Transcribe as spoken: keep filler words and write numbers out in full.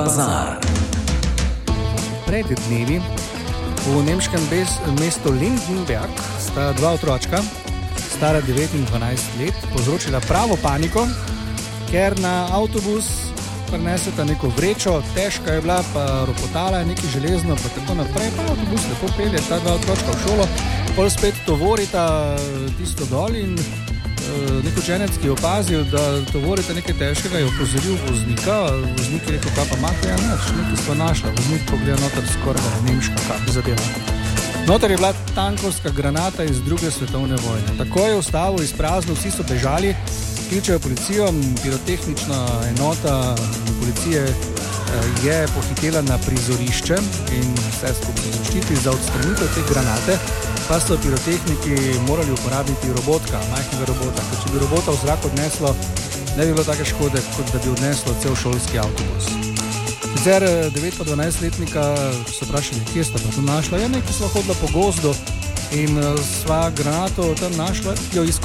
bazar. Pred dnevi v nemškem mestu Lindenberg sta dva otročka, stara devet in dvanajst let, povzročila pravo paniko, ker na avtobus prineseta neko vrečo, težka je bila, pa ropotala je nekaj železno, pa tako naprej, pa avtobus lepo pelje ta dva otročka v šolo, pol spet tovorita tisto dol in uh, nek učenec, ki je opazil, da tovorita nekaj težkega, je opozoril voznika, voznik je rekel, kaj pa imate, ja nič, nekaj sva našla, voznik pogleda noter skoraj nemška, kaj bi zadeva. Noter je bila tankovska granata iz druge svetovne vojne. Tako je ustavil izpraznil, vsi so bežali, kličejo policijo, pirotehnična enota policije je pohitela na prizorišče in vse skupaj zaščiti za odstranitev te granate, pa so pirotehniki morali uporabiti robotka, majhnega robota, ker če bi robota v zrak odneslo, ne bi bilo take škode, kot da bi odneslo cel šolski avtobus. Sicer devet pa dvanajst letnika so vprašali, kje sta pa to našla, ja nekaj sva hodila po gozdu in sva granato tam našla, jo